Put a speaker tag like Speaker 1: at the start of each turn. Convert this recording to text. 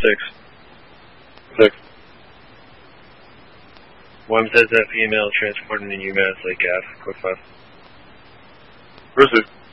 Speaker 1: 6.
Speaker 2: 1 says that female transporting in UMass Lake Ave, code 5.
Speaker 1: Proceed.